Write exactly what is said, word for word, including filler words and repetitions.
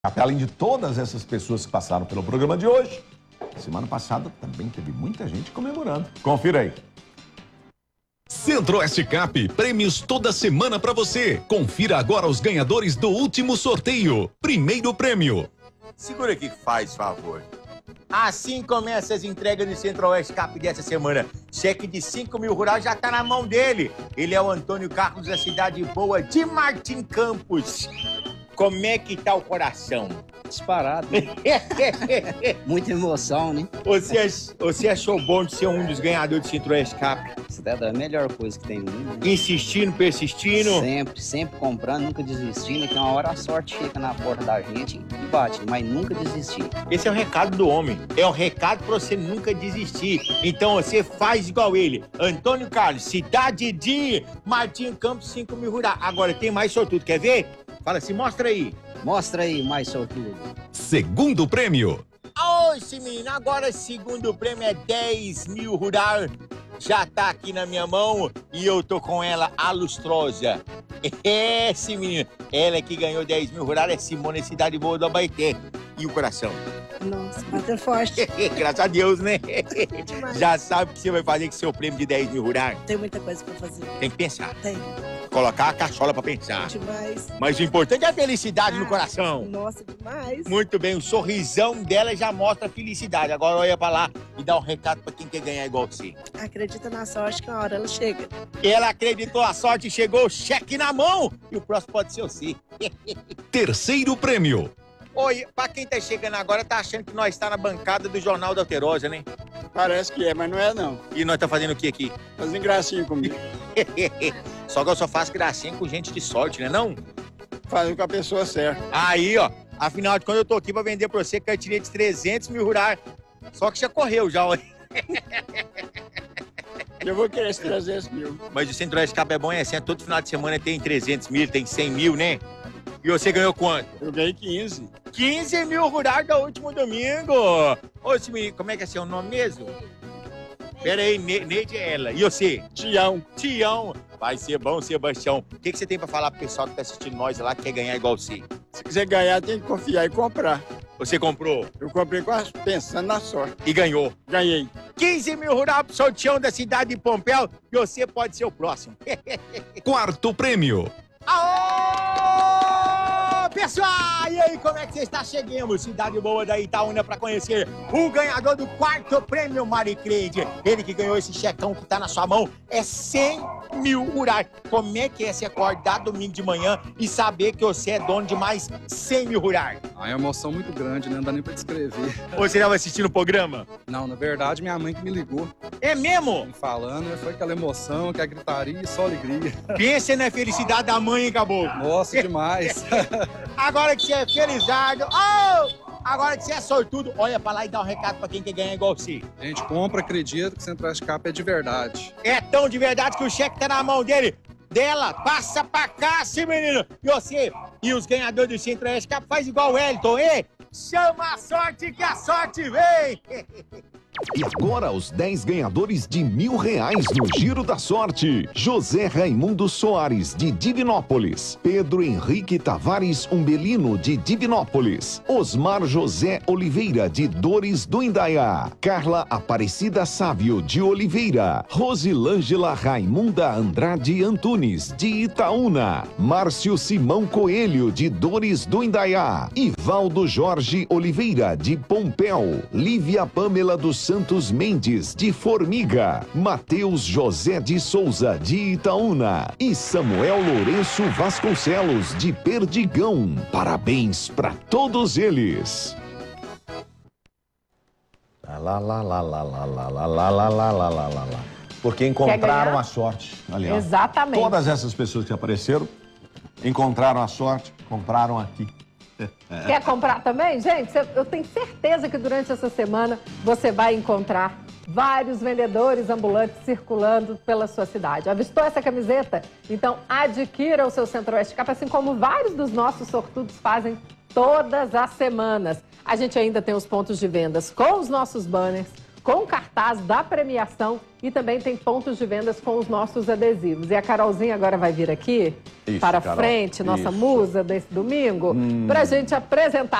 Além de todas essas pessoas que passaram pelo programa de hoje, semana passada também teve muita gente comemorando. Confira aí. Centro-Oeste Cap, prêmios toda semana para você. Confira agora os ganhadores do último sorteio. Primeiro prêmio. Segura aqui, faz favor. Assim começa as entregas do Centro-Oeste Cap dessa semana. Cheque de cinco mil rurais já tá na mão dele. Ele é o Antônio Carlos da Cidade Boa de Martim Campos. Como é que tá o coração? Disparado, né? Muita emoção, né? Você, ach, você achou bom de ser um dos ganhadores do Centro-Oeste Cap? Isso é a melhor coisa que tem no mundo. Insistindo, persistindo? Sempre, sempre comprando, nunca desistindo. Que uma hora a sorte chega na porta da gente e bate, mas nunca desistir. Esse é o recado do homem. É um recado pra você nunca desistir. Então você faz igual ele. Antônio Carlos, Cidade de Martim Campos, cinco mil rurais. Agora tem mais sortudo, quer ver? Fala assim, mostra aí. Mostra aí, mais sortudo. Segundo prêmio. Oxe, menino, agora segundo prêmio é dez mil rural. Já tá aqui na minha mão e eu tô com ela, a lustrosa. Esse menino, ela que ganhou dez mil rural é Simone, Cidade Boa do Abaeté. E o coração? Nossa, bateu forte. Graças a Deus, né? Demais. Já sabe o que você vai fazer com seu prêmio de dez mil rural? Tem muita coisa pra fazer. Tem que pensar. Tem. Colocar a cachola pra pensar. Demais. Mas o importante é a felicidade Ah, no coração. Nossa, demais. Muito bem, o sorrisão dela já mostra a felicidade. Agora olha pra lá e dá um recado pra quem quer ganhar igual você. Acredita na sorte que uma hora ela chega. Ela acreditou, a sorte chegou, cheque na mão e o próximo pode ser você. Terceiro prêmio. Oi, pra quem tá chegando agora, tá achando que nós tá na bancada do Jornal da Alterosa, né? Parece que é, mas não é não. E nós tá fazendo o que aqui? Fazendo gracinha comigo. Só que eu só faço gracinha com gente de sorte, né não? Fazendo com a pessoa certa. Aí, ó, afinal de contas eu tô aqui pra vender pra você cartilha de trezentos mil rurais. Só que já correu já, ó. Eu vou querer esses trezentos mil. Mas o Centro-Oeste Cap é bom, é assim, é todo final de semana tem trezentos mil, tem cem mil, né? E você ganhou quanto? Eu ganhei quinze. quinze mil rurais do último domingo. Ô, esse menino, como é que é seu nome mesmo? Pera aí, Ne Neide é ela. E você? Tião. Tião. Vai ser bom, Sebastião. O que, que você tem pra falar pro pessoal que tá assistindo nós lá, que quer ganhar igual você? Se quiser ganhar, tem que confiar e comprar. Você comprou? Eu comprei quase pensando na sorte. E ganhou? Ganhei. quinze mil rurais pro seu Tião da cidade de Pompéu e você pode ser o próximo. Quarto prêmio. Aô, pessoal! E aí, como é que você está? Chegamos, Cidade Boa da Itaúna, para conhecer o ganhador do quarto prêmio, Maricleide. Ele que ganhou esse checão que tá na sua mão é cem mil rurais. Como é que é se acordar domingo de manhã e saber que você é dono de mais cem mil rurais? Ah, é uma emoção muito grande, né? Não dá nem pra descrever. Você estava assistindo o programa? Não, na verdade, minha mãe que me ligou. É mesmo? Me falando, foi aquela emoção, aquela gritaria e só alegria. Pensa na felicidade da mãe, hein, Caboclo? Nossa, demais. Agora que você é felizardo, oh! Agora que você é sortudo, olha pra lá e dá um recado pra quem quer ganhar igual você. A gente compra, acredita que o Centro-Oeste Cap é de verdade. É tão de verdade que o cheque tá na mão dele. Dela, passa pra cá, sim, menino. E você, e os ganhadores do Centro-Oeste Cap, faz igual o Wellington, hein? Chama a sorte que a sorte vem. E agora os dez ganhadores de mil reais no Giro da Sorte. José Raimundo Soares, de Divinópolis. Pedro Henrique Tavares Umbelino, de Divinópolis. Osmar José Oliveira, de Dores do Indaiá. Carla Aparecida Sávio, de Oliveira. Rosilângela Raimunda Andrade Antunes, de Itaúna. Márcio Simão Coelho, de Dores do Indaiá. Ivaldo Jorge Oliveira, de Pompéu. Lívia Pâmela dos Santos Mendes, de Formiga. Mateus José de Souza, de Itaúna. E Samuel Lourenço Vasconcelos, de Perdigão. Parabéns para todos eles. Lá, lá, lá, lá, lá, lá, lá, lá, lá, lá, lá, lá, lá, lá. Porque encontraram a sorte. Ali, ó. Exatamente. Todas essas pessoas que apareceram encontraram a sorte, compraram aqui. Quer comprar também? Gente, eu tenho certeza que durante essa semana você vai encontrar vários vendedores ambulantes circulando pela sua cidade. Avistou essa camiseta? Então adquira o seu Centro-Oeste Cap, assim como vários dos nossos sortudos fazem todas as semanas. A gente ainda tem os pontos de vendas com os nossos banners, com cartaz da premiação e também tem pontos de vendas com os nossos adesivos. E a Carolzinha agora vai vir aqui Isso, para Carol. frente, nossa Isso. musa desse domingo, para a gente apresentar